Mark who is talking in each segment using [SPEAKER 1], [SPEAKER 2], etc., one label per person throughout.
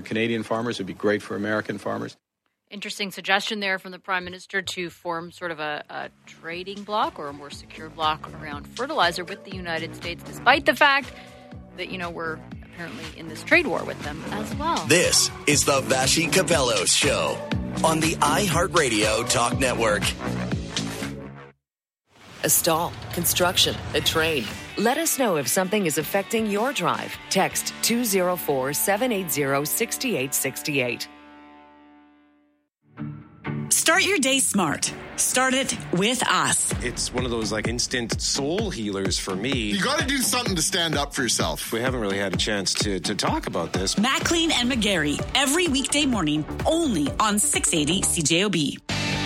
[SPEAKER 1] Canadian farmers. It would be great for American farmers.
[SPEAKER 2] Interesting suggestion there from the Prime Minister to form sort of a trading bloc or a more secure bloc around fertilizer with the United States, despite the fact that, we're apparently in this trade war with them as well.
[SPEAKER 3] This is the Vassy Capelos Show on the iHeartRadio Talk Network.
[SPEAKER 4] A stall, construction, a train. Let us know if something is affecting your drive. Text 204-780-6868.
[SPEAKER 5] Start your day smart. Start it with us.
[SPEAKER 6] It's one of those instant soul healers for me.
[SPEAKER 7] You got to do something to stand up for yourself.
[SPEAKER 6] We haven't really had a chance to talk about this.
[SPEAKER 5] Maclean and McGarry, every weekday morning, only on 680 CJOB.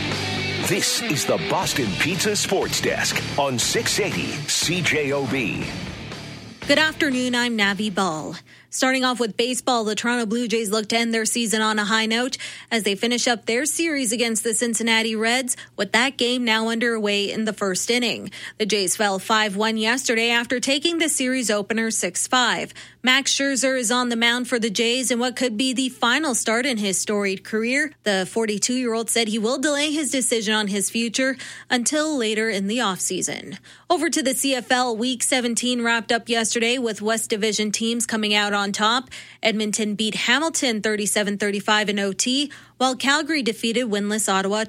[SPEAKER 8] This is the Boston Pizza Sports Desk on 680 CJOB.
[SPEAKER 9] Good afternoon, I'm Navi Ball. Starting off with baseball, the Toronto Blue Jays look to end their season on a high note as they finish up their series against the Cincinnati Reds, with that game now underway in the first inning. The Jays fell 5-1 yesterday after taking the series opener 6-5. Max Scherzer is on the mound for the Jays in what could be the final start in his storied career. The 42-year-old said he will delay his decision on his future until later in the offseason. Over to the CFL, Week 17 wrapped up yesterday with West Division teams coming out on top. Edmonton beat Hamilton 37-35 in OT, while Calgary defeated winless Ottawa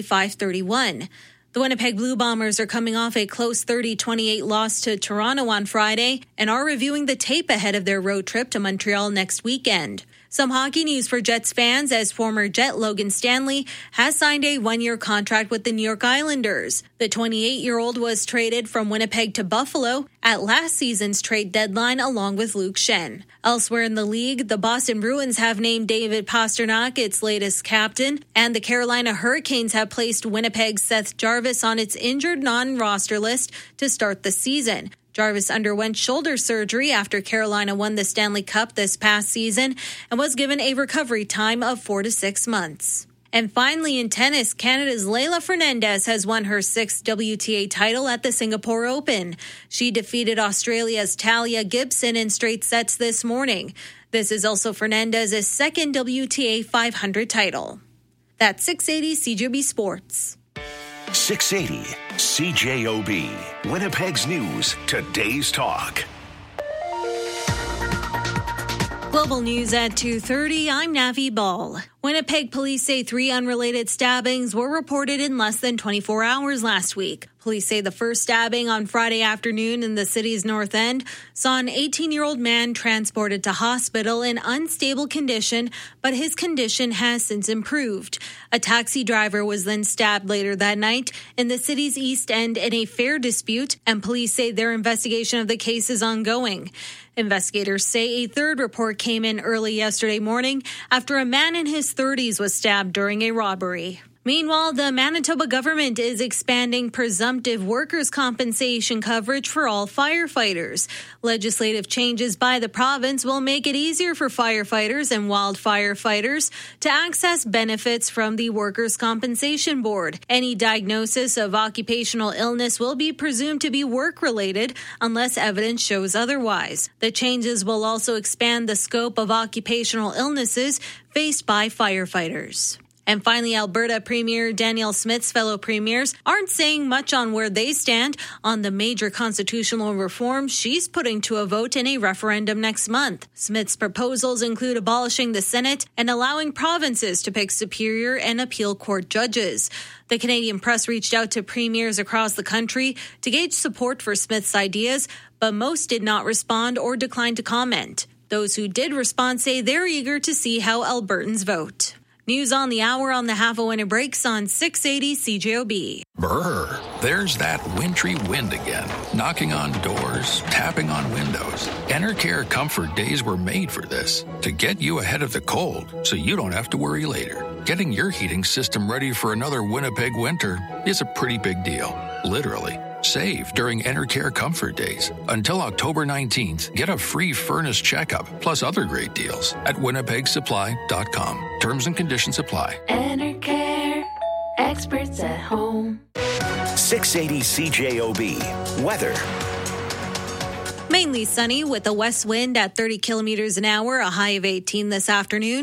[SPEAKER 9] 45-31. The Winnipeg Blue Bombers are coming off a close 30-28 loss to Toronto on Friday and are reviewing the tape ahead of their road trip to Montreal next weekend. Some hockey news for Jets fans as former Jet Logan Stanley has signed a one-year contract with the New York Islanders. The 28-year-old was traded from Winnipeg to Buffalo at last season's trade deadline along with Luke Schenn. Elsewhere in the league, the Boston Bruins have named David Pastrnak its latest captain, and the Carolina Hurricanes have placed Winnipeg's Seth Jarvis on its injured non-roster list to start the season. Jarvis underwent shoulder surgery after Carolina won the Stanley Cup this past season and was given a recovery time of 4 to 6 months. And finally, in tennis, Canada's Leylah Fernandez has won her 6th WTA title at the Singapore Open. She defeated Australia's Talia Gibson in straight sets this morning. This is also Fernandez's second WTA 500 title. That's 680 CJOB Sports.
[SPEAKER 8] 680 CJOB, Winnipeg's News, today's talk.
[SPEAKER 9] Global News at 2:30. I'm Navi Ball. Winnipeg police say 3 unrelated stabbings were reported in less than 24 hours last week. Police say the first stabbing on Friday afternoon in the city's north end saw an 18-year-old man transported to hospital in unstable condition, but his condition has since improved. A taxi driver was then stabbed later that night in the city's east end in a fare dispute, and police say their investigation of the case is ongoing. Investigators say a third report came in early yesterday morning after a man in his 30s was stabbed during a robbery. Meanwhile, the Manitoba government is expanding presumptive workers' compensation coverage for all firefighters. Legislative changes by the province will make it easier for firefighters and wildfire fighters to access benefits from the Workers' Compensation Board. Any diagnosis of occupational illness will be presumed to be work-related unless evidence shows otherwise. The changes will also expand the scope of occupational illnesses faced by firefighters. And finally, Alberta Premier Danielle Smith's fellow premiers aren't saying much on where they stand on the major constitutional reforms she's putting to a vote in a referendum next month. Smith's proposals include abolishing the Senate and allowing provinces to pick superior and appeal court judges. The Canadian press reached out to premiers across the country to gauge support for Smith's ideas, but most did not respond or declined to comment. Those who did respond say they're eager to see how Albertans vote. News on the hour on the half when it breaks on 680 CJOB.
[SPEAKER 10] Brr, there's that wintry wind again, knocking on doors, tapping on windows. Enercare Comfort Days were made for this, to get you ahead of the cold so you don't have to worry later. Getting your heating system ready for another Winnipeg winter is a pretty big deal, literally. Save during Enercare Comfort Days. Until October 19th, get a free furnace checkup, plus other great deals at winnipegsupply.com. Terms and conditions apply.
[SPEAKER 11] Enercare, experts at home.
[SPEAKER 8] 680 CJOB, weather.
[SPEAKER 9] Mainly sunny with a west wind at 30 kilometers an hour, a high of 18 this afternoon.